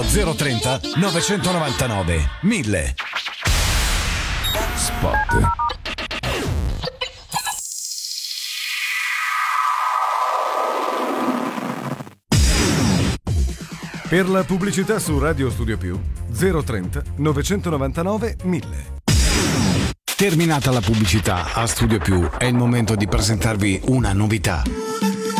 allo 030 999 1000. Spot. Per la pubblicità su Radio Studio Più 030 999 1000. Terminata la pubblicità a Studio Più, è il momento di presentarvi una novità.